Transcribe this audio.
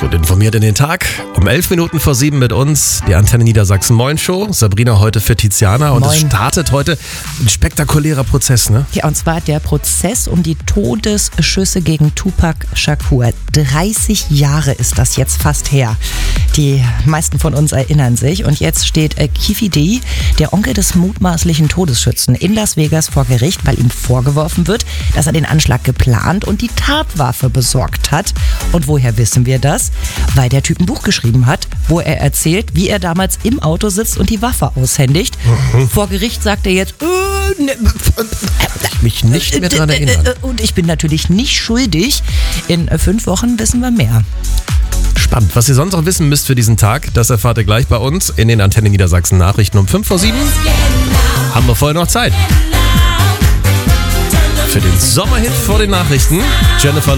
Gut informiert in den Tag. Um 11 Minuten vor 7 mit uns die Antenne Niedersachsen Moin Show. Sabrina heute für Tiziana und es startet heute ein spektakulärer Prozess, ne? Ja, und zwar der Prozess um die Todesschüsse gegen Tupac Shakur. 30 Jahre ist das jetzt fast her. Die meisten von uns erinnern sich. Und jetzt steht Keffe D., der Onkel des mutmaßlichen Todesschützen, in Las Vegas vor Gericht, weil ihm vorgeworfen wird, dass er den Anschlag geplant und die Tatwaffe besorgt hat. Und woher wissen wir das? Weil der Typ ein Buch geschrieben hat, wo er erzählt, wie er damals im Auto sitzt und die Waffe aushändigt. Vor Gericht sagt er jetzt, mich nicht mehr daran erinnern. Und ich bin natürlich nicht schuldig. In 5 Wochen wissen wir mehr. Spannend. Was ihr sonst noch wissen müsst für diesen Tag, das erfahrt ihr gleich bei uns in den Antenne Niedersachsen Nachrichten um 5 vor 7. Haben wir vorher noch Zeit. Für den Sommerhit vor den Nachrichten, Jennifer